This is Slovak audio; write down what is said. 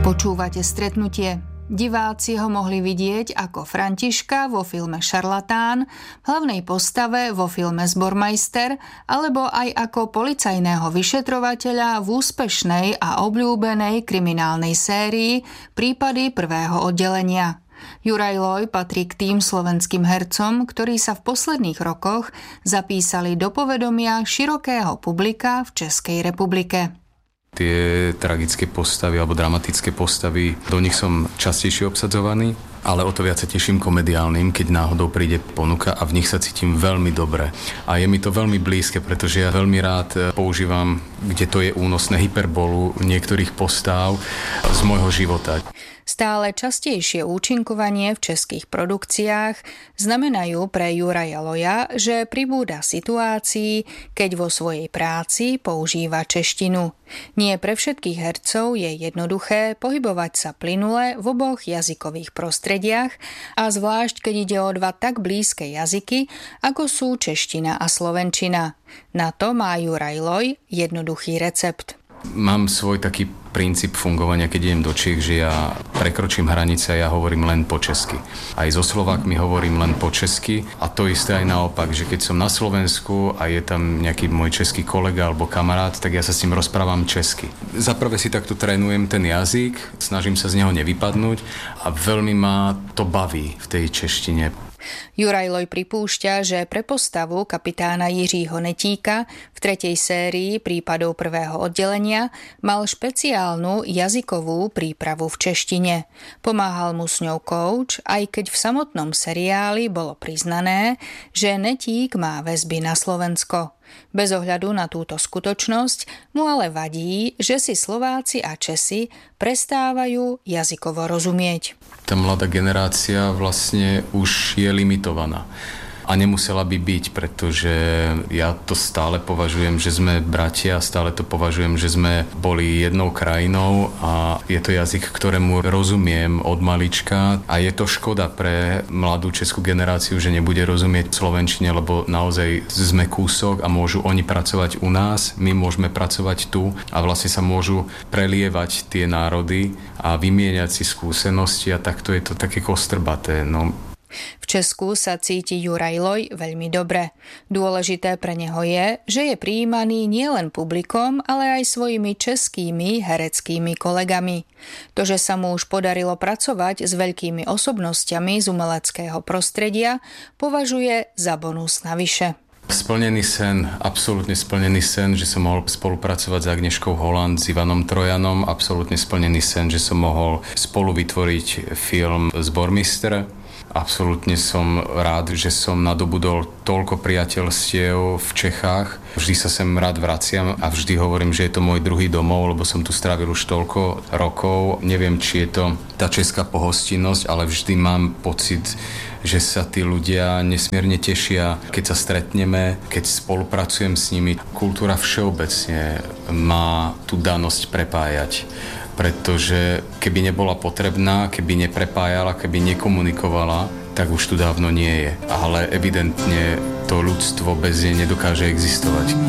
Počúvate Stretnutie. Diváci ho mohli vidieť ako Františka vo filme Šarlatán, v hlavnej postave vo filme Zbormajster, alebo aj ako policajného vyšetrovateľa v úspešnej a obľúbenej kriminálnej sérii Prípady prvého oddelenia. Juraj Loj patrí k tým slovenským hercom, ktorí sa v posledných rokoch zapísali do povedomia širokého publika v Českej republike. Tie tragické postavy alebo dramatické postavy, do nich som častejšie obsadzovaný, ale o to viac sa teším komediálnym, keď náhodou príde ponuka a v nich sa cítim veľmi dobre. A je mi to veľmi blízke, pretože ja veľmi rád používam, kde to je únosné, hyperbolu niektorých postav z môjho života. Stále častejšie účinkovanie v českých produkciách znamenajú pre Juraja Loja, že pribúda situácií, keď vo svojej práci používa češtinu. Nie pre všetkých hercov je jednoduché pohybovať sa plynule v oboch jazykových prostrediach a zvlášť keď ide o dva tak blízke jazyky, ako sú čeština a slovenčina. Na to má Juraj Loj jednoduchý recept. Mám svoj taký princíp fungovania, keď idem do Čiech, že ja prekročím hranice a ja hovorím len po česky. Aj so Slovákmi hovorím len po česky a to isté aj naopak, že keď som na Slovensku a je tam nejaký môj český kolega alebo kamarát, tak ja sa s ním rozprávam česky. Zaprvé si takto trénujem ten jazyk, snažím sa z neho nevypadnúť a veľmi ma to baví v tej češtine. Juraj Loj pripúšťa, že pre postavu kapitána Jiřího Netíka v 3. sérii Prípadov prvého oddelenia mal špeciálnu jazykovú prípravu v češtine. Pomáhal mu s ňou coach, aj keď v samotnom seriáli bolo priznané, že Netík má väzby na Slovensko. Bez ohľadu na túto skutočnosť mu ale vadí, že si Slováci a Česi prestávajú jazykovo rozumieť. Tá mladá generácia vlastne už je limitovaná. A nemusela by byť, pretože ja to stále považujem, že sme bratia, stále to považujem, že sme boli jednou krajinou a je to jazyk, ktorému rozumiem od malička a je to škoda pre mladú českú generáciu, že nebude rozumieť slovenčine, lebo naozaj sme kúsok a môžu oni pracovať u nás, my môžeme pracovať tu a vlastne sa môžu prelievať tie národy a vymieňať si skúsenosti a takto je to také kostrbaté, no. V Česku sa cíti Juraj Loj veľmi dobre. Dôležité pre neho je, že je prijímaný nielen publikom, ale aj svojimi českými hereckými kolegami. To, že sa mu už podarilo pracovať s veľkými osobnostiami z umeleckého prostredia, považuje za bonus navyše. Splnený sen, absolútne splnený sen, že som mohol spolupracovať s Agnieszkou Holland, s Ivanom Trojanom, absolútne splnený sen, že som mohol spolu vytvoriť film Zbormajster. Absolútne som rád, že som nadobudol toľko priateľstiev v Čechách. Vždy sa sem rád vraciam a vždy hovorím, že je to môj druhý domov, lebo som tu strávil už toľko rokov. Neviem, či je to tá česká pohostinnosť, ale vždy mám pocit, že sa tí ľudia nesmierne tešia, keď sa stretneme, keď spolupracujem s nimi. Kultúra všeobecne má tú danosť prepájať. Pretože keby nebola potrebná, keby neprepájala, keby nekomunikovala, tak už tu dávno nie je. Ale evidentne to ľudstvo bez nej nedokáže existovať.